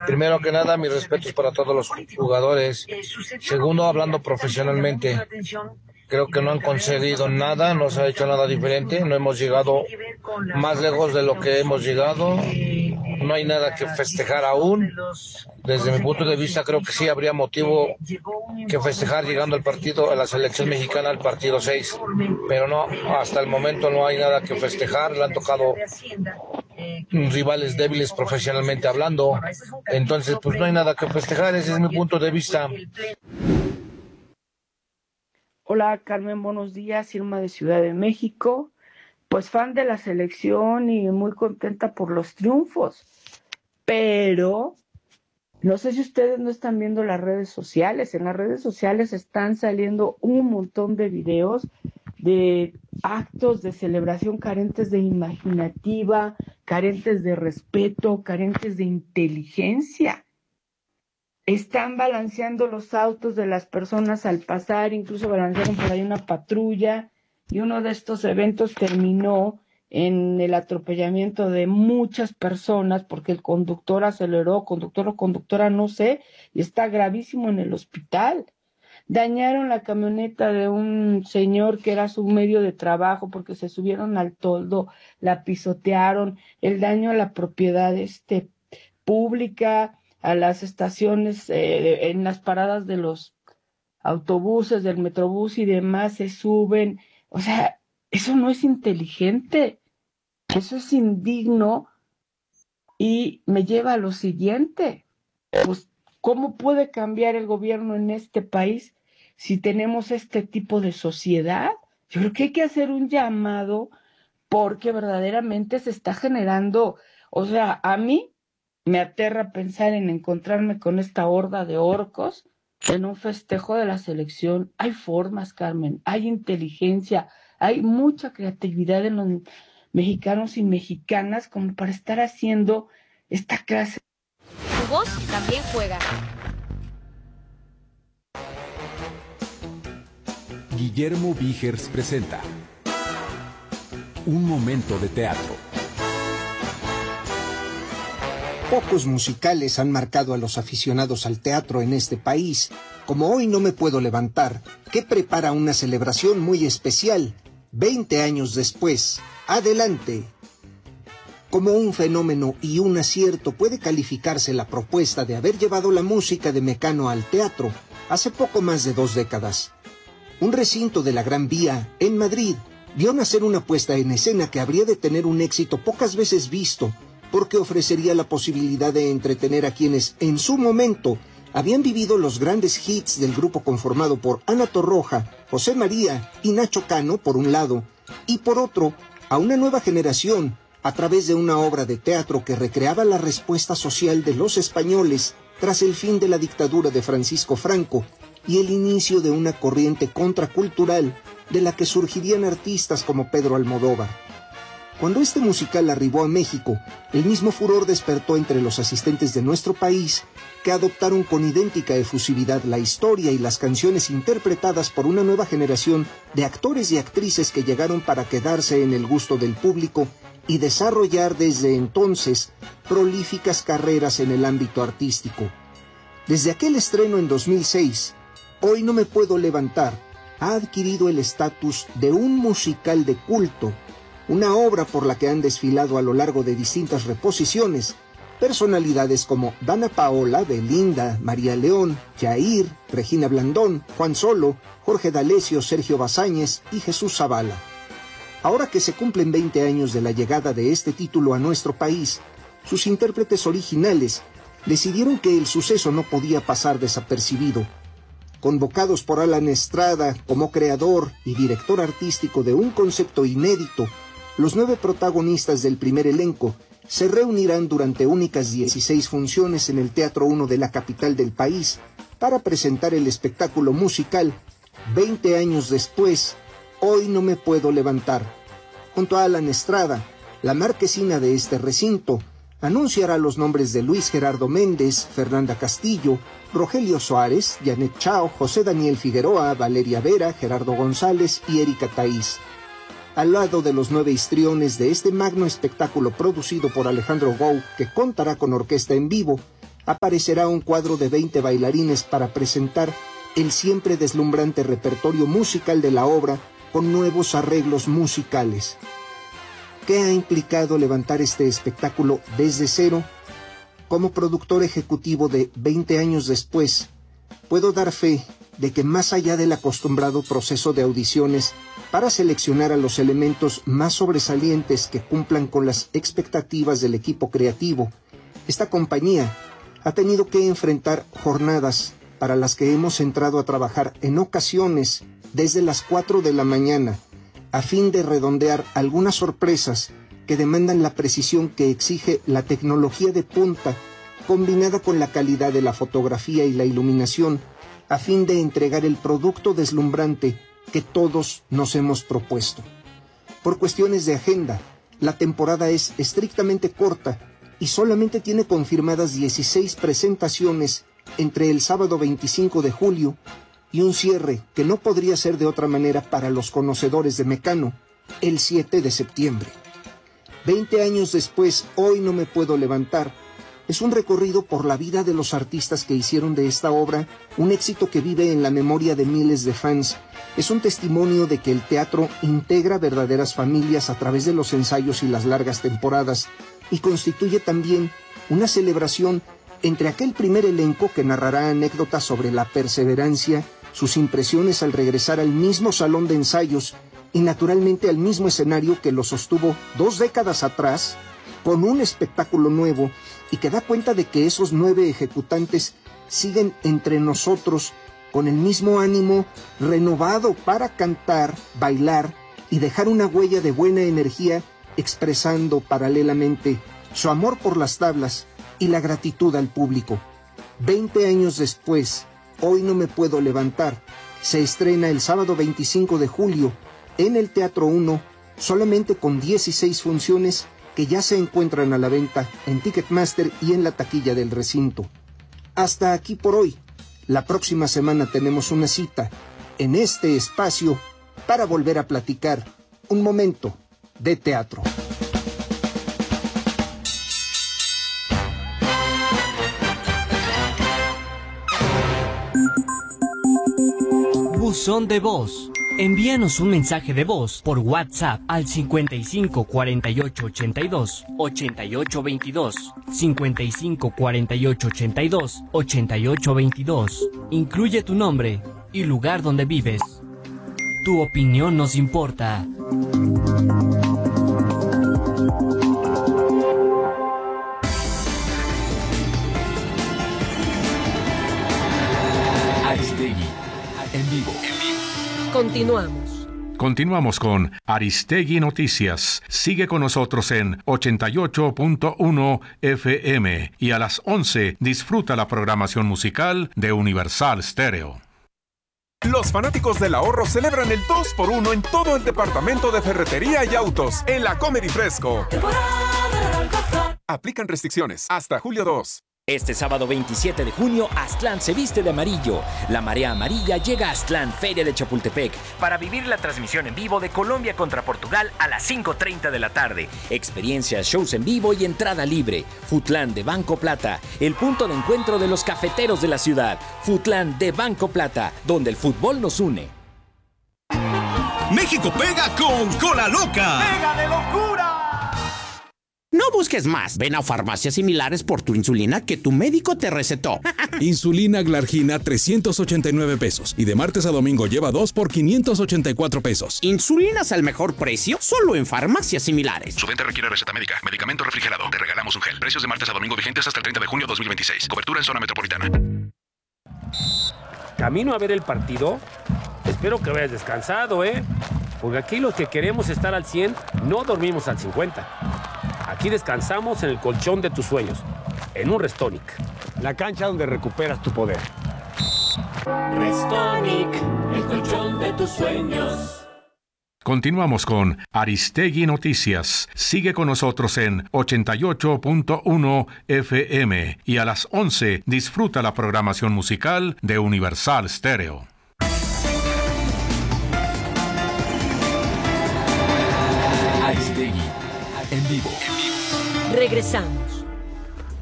Primero que nada, mis respetos para todos los jugadores. Segundo, hablando profesionalmente, creo que no han concedido nada, no se ha hecho nada diferente, no hemos llegado más lejos de lo que hemos llegado, no hay nada que festejar aún. Desde mi punto de vista, creo que sí habría motivo que festejar llegando al partido, a la selección mexicana al partido 6, pero no, hasta el momento no hay nada que festejar, le han tocado rivales débiles profesionalmente hablando, entonces pues no hay nada que festejar, ese es mi punto de vista. Hola Carmen, buenos días, Irma de Ciudad de México, pues fan de la selección y muy contenta por los triunfos, pero no sé si ustedes no están viendo las redes sociales. En las redes sociales están saliendo un montón de videos de actos de celebración carentes de imaginativa, carentes de respeto, carentes de inteligencia. Están balanceando los autos de las personas al pasar, incluso balancearon por ahí una patrulla, y uno de estos eventos terminó en el atropellamiento de muchas personas porque el conductor aceleró, conductor o conductora, no sé, y está gravísimo en el hospital. Dañaron la camioneta de un señor que era su medio de trabajo porque se subieron al toldo, la pisotearon, el daño a la propiedad pública, a las estaciones, en las paradas de los autobuses, del Metrobús y demás, se suben. O sea, eso no es inteligente, eso es indigno y me lleva a lo siguiente. Pues, ¿cómo puede cambiar el gobierno en este país si tenemos este tipo de sociedad? Yo creo que hay que hacer un llamado porque verdaderamente se está generando, o sea, a mí me aterra pensar en encontrarme con esta horda de orcos en un festejo de la selección. Hay formas, Carmen, hay inteligencia, hay mucha creatividad en los mexicanos y mexicanas como para estar haciendo esta clase. Tu voz también juega. Guillermo Vigers presenta Un momento de teatro. Pocos musicales han marcado a los aficionados al teatro en este país, como Hoy no me puedo levantar, que prepara una celebración muy especial, 20 años después. Adelante. Como un fenómeno y un acierto puede calificarse la propuesta de haber llevado la música de Mecano al teatro hace poco más de 2 décadas. Un recinto de la Gran Vía, en Madrid, vio nacer una puesta en escena que habría de tener un éxito pocas veces visto, porque ofrecería la posibilidad de entretener a quienes, en su momento, habían vivido los grandes hits del grupo conformado por Ana Torroja, José María y Nacho Cano, por un lado, y por otro, a una nueva generación, a través de una obra de teatro que recreaba la respuesta social de los españoles tras el fin de la dictadura de Francisco Franco y el inicio de una corriente contracultural de la que surgirían artistas como Pedro Almodóvar. Cuando este musical arribó a México, el mismo furor despertó entre los asistentes de nuestro país, que adoptaron con idéntica efusividad la historia y las canciones interpretadas por una nueva generación de actores y actrices que llegaron para quedarse en el gusto del público y desarrollar desde entonces prolíficas carreras en el ámbito artístico. Desde aquel estreno en 2006, Hoy no me puedo levantar ha adquirido el estatus de un musical de culto, una obra por la que han desfilado a lo largo de distintas reposiciones personalidades como Dana Paola, Belinda, María León, Yair, Regina Blandón, Juan Solo, Jorge D'Alessio, Sergio Bazáñez y Jesús Zavala. Ahora que se cumplen 20 años de la llegada de este título a nuestro país, sus intérpretes originales decidieron que el suceso no podía pasar desapercibido. Convocados por Alan Estrada como creador y director artístico de un concepto inédito, los 9 protagonistas del primer elenco se reunirán durante únicas 16 funciones en el Teatro 1 de la capital del país para presentar el espectáculo musical 20 años después, Hoy no me puedo levantar. Junto a Alan Estrada, la marquesina de este recinto anunciará los nombres de Luis Gerardo Méndez, Fernanda Castillo, Rogelio Suárez, Janet Chao, José Daniel Figueroa, Valeria Vera, Gerardo González y Erika Taís. Al lado de los 9 histriones de este magno espectáculo producido por Alejandro Gou, que contará con orquesta en vivo, aparecerá un cuadro de 20 bailarines para presentar el siempre deslumbrante repertorio musical de la obra con nuevos arreglos musicales. ¿Qué ha implicado levantar este espectáculo desde cero? Como productor ejecutivo de 20 años después, puedo dar fe de que más allá del acostumbrado proceso de audiciones para seleccionar a los elementos más sobresalientes que cumplan con las expectativas del equipo creativo, esta compañía ha tenido que enfrentar jornadas para las que hemos entrado a trabajar en ocasiones desde las 4 de la mañana, a fin de redondear algunas sorpresas que demandan la precisión que exige la tecnología de punta, combinada con la calidad de la fotografía y la iluminación, a fin de entregar el producto deslumbrante que todos nos hemos propuesto. Por cuestiones de agenda, la temporada es estrictamente corta y solamente tiene confirmadas 16 presentaciones entre el sábado 25 de julio y un cierre que no podría ser de otra manera para los conocedores de Mecano, el 7 de septiembre. 20 años después, Hoy no me puedo levantar, es un recorrido por la vida de los artistas que hicieron de esta obra un éxito que vive en la memoria de miles de fans. Es un testimonio de que el teatro integra verdaderas familias a través de los ensayos y las largas temporadas, y constituye también una celebración entre aquel primer elenco que narrará anécdotas sobre la perseverancia, sus impresiones al regresar al mismo salón de ensayos y naturalmente al mismo escenario que lo sostuvo 2 décadas atrás, con un espectáculo nuevo y que da cuenta de que esos 9 ejecutantes siguen entre nosotros con el mismo ánimo renovado para cantar, bailar y dejar una huella de buena energía, expresando paralelamente su amor por las tablas y la gratitud al público. 20 años después, Hoy no me puedo levantar, se estrena el sábado 25 de julio en el Teatro 1, solamente con 16 funciones que ya se encuentran a la venta en Ticketmaster y en la taquilla del recinto. Hasta aquí por hoy. La próxima semana tenemos una cita en este espacio para volver a platicar un momento de teatro. Buzón de voz. Envíanos un mensaje de voz por WhatsApp al 55 48 82 88 22, 55 48 82 88 22. Incluye tu nombre y lugar donde vives. Tu opinión nos importa. Aristegui, en vivo. Continuamos con Aristegui Noticias. Sigue con nosotros en 88.1 FM y a las 11 disfruta la programación musical de Universal Stereo. Los fanáticos del ahorro celebran el 2x1 en todo el departamento de ferretería y autos en la Comedy Fresco. Aplican restricciones hasta julio 2. Este sábado 27 de junio, Aztlán se viste de amarillo. La marea amarilla llega a Aztlán, Feria de Chapultepec, para vivir la transmisión en vivo de Colombia contra Portugal a las 5:30 de la tarde. Experiencias, shows en vivo y entrada libre. Futlán de Banco Plata, el punto de encuentro de los cafeteros de la ciudad. Futlán de Banco Plata, donde el fútbol nos une. México pega con Cola Loca. ¡Pega de locura! No busques más. Ven a farmacias similares por tu insulina que tu médico te recetó. Insulina Glargina, 389 pesos. Y de martes a domingo lleva 2 por 584 pesos. ¿Insulinas al mejor precio? Solo en farmacias similares. Su venta requiere receta médica. Medicamento refrigerado. Te regalamos un gel. Precios de martes a domingo vigentes hasta el 30 de junio 2026. Cobertura en zona metropolitana. ¿Camino a ver el partido? Espero que vayas descansado, Porque aquí los que queremos estar al 100, no dormimos al 50. Aquí descansamos en el colchón de tus sueños, en un Restonic. La cancha donde recuperas tu poder. Restonic, el colchón de tus sueños. Continuamos con Aristegui Noticias. Sigue con nosotros en 88.1 FM y a las 11 disfruta la programación musical de Universal Stereo. Aristegui, en vivo. Regresamos.